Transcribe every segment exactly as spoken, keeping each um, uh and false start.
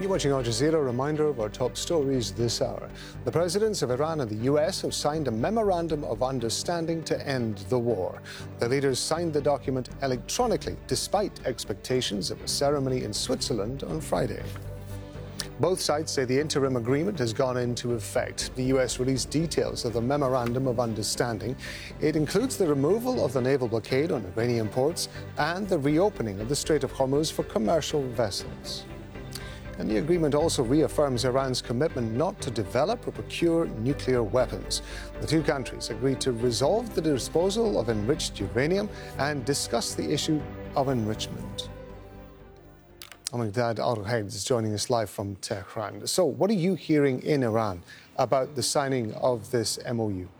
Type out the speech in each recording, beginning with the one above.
You're watching Al Jazeera. A reminder of our top stories this hour. The presidents of Iran and the U S have signed a memorandum of understanding to end the war. The leaders signed the document electronically, despite expectations of a ceremony in Switzerland on Friday. Both sides say the interim agreement has gone into effect. The U S released details of the Memorandum of Understanding. It includes the removal of the naval blockade on Iranian ports and the reopening of the Strait of Hormuz for commercial vessels. And the agreement also reaffirms Iran's commitment not to develop or procure nuclear weapons. The two countries agreed to resolve the disposal of enriched uranium and discuss the issue of enrichment. Al-Miqdad Al-Ruhayd is joining us live from Tehran. So what are you hearing in Iran about the signing of this M O U?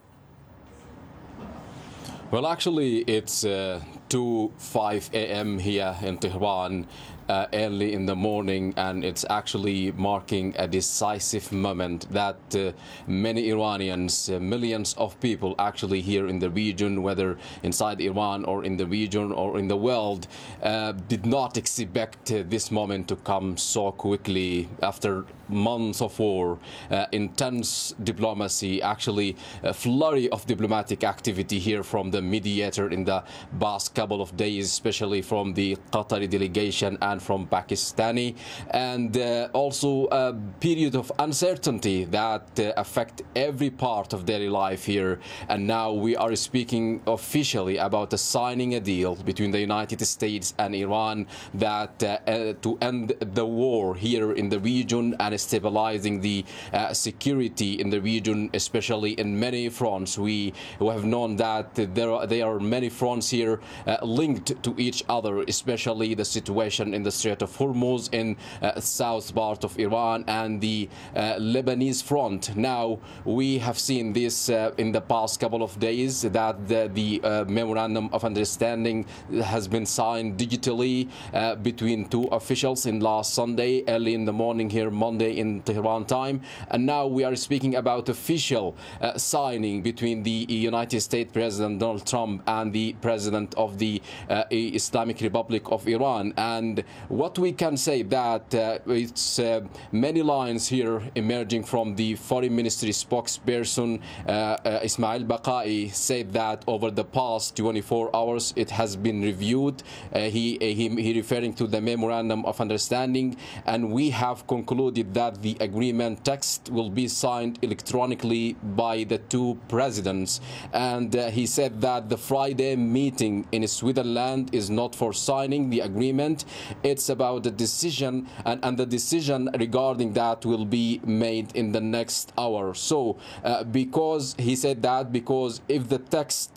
Well, actually, it's uh, two oh five a m here in Tehran, uh, early in the morning, and it's actually marking a decisive moment that uh, many Iranians, uh, millions of people actually here in the region, whether inside Iran or in the region or in the world, uh, did not expect uh, this moment to come so quickly after months of war, uh, intense diplomacy, actually a flurry of diplomatic activity here from the mediator in the past couple of days, especially from the Qatari delegation and from Pakistani, and uh, also a period of uncertainty that uh, affect every part of daily life here. And now we are speaking officially about the signing a deal between the United States and Iran that uh, uh, to end the war here in the region and stabilizing the uh, security in the region, especially in many fronts. We, we have known that there are, there are many fronts here uh, linked to each other, especially the situation in the Strait of Hormuz in uh, south part of Iran and the uh, Lebanese front. Now we have seen this uh, in the past couple of days that the, the uh, memorandum of understanding has been signed digitally uh, between two officials in last Sunday early in the morning here Monday in Tehran time, and now we are speaking about official uh, signing between the United States President Donald Trump and the President of the uh, Islamic Republic of Iran. And what we can say that uh, it's uh, many lines here emerging from the Foreign Ministry spokesperson uh, uh, Ismail Baqai said that over the past twenty-four hours it has been reviewed. Uh, he, he he referring to the memorandum of understanding, and we have concluded that the agreement text will be signed electronically by the two presidents. And uh, he said that the Friday meeting in Switzerland is not for signing the agreement. It's about the decision, and, and the decision regarding that will be made in the next hour. So uh, because he said that, because if the text